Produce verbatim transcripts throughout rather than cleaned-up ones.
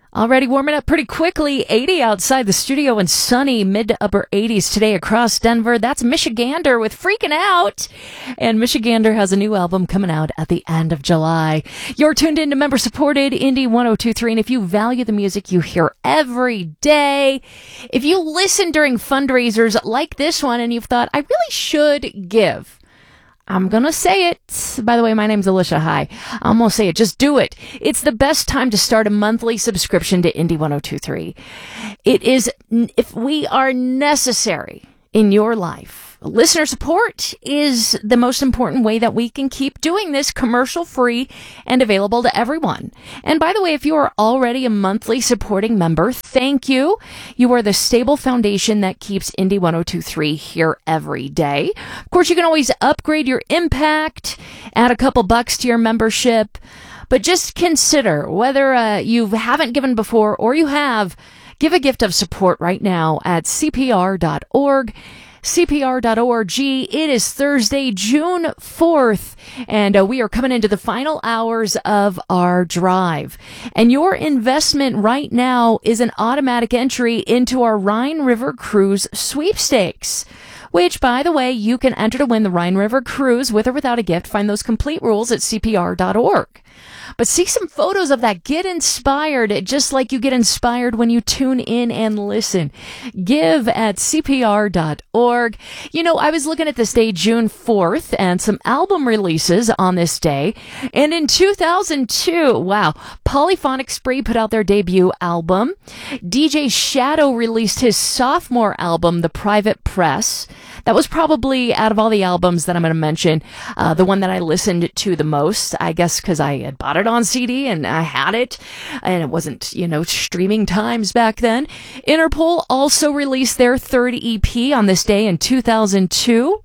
Already warming up pretty quickly. eighty outside the studio and sunny mid to upper eighties today across Denver. That's Michigander with Freaking Out. And Michigander has a new album coming out at the end of July. You're tuned in to member-supported Indie one oh two point three. And if you value the music you hear every day, if you listen during fundraisers like this one and you've thought, I really should give, I'm going to say it. By the way, my name's Alicia. Hi. I'm going to say it. Just do it. It's the best time to start a monthly subscription to Indie one oh two point three. It is, if we are necessary in your life, listener support is the most important way that we can keep doing this commercial free and available to everyone. And by the way, if you are already a monthly supporting member, thank you. You are the stable foundation that keeps Indie one oh two point three here every day. Of course, you can always upgrade your impact, add a couple bucks to your membership, but just consider whether uh, you haven't given before or you have, give a gift of support right now at C P R dot org. C P R dot org. It is Thursday, June fourth, and uh, we are coming into the final hours of our drive. And your investment right now is an automatic entry into our Rhine River Cruise sweepstakes, which, by the way, you can enter to win the Rhine River Cruise with or without a gift. Find those complete rules at C P R dot org. But see some photos of that. Get inspired, just like you get inspired when you tune in and listen. Give at C P R dot org. You know, I was looking at this day, June fourth, and some album releases on this day. And in two thousand two, wow, Polyphonic Spree put out their debut album. D J Shadow released his sophomore album, The Private Press. That was probably, out of all the albums that I'm going to mention, uh, the one that I listened to the most, I guess because I had bought it on C D and I had it, and it wasn't, you know, streaming times back then. Interpol also released their third E P on this day in two thousand two.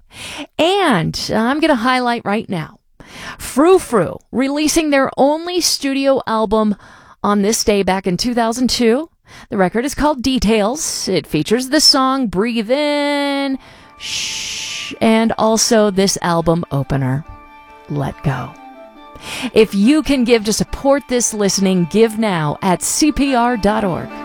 And I'm going to highlight right now, Frou Frou releasing their only studio album on this day back in two thousand two. The record is called Details. It features the song Breathe In, Shh, and also this album opener, Let Go. If you can give to support this listening, give now at C P R dot org.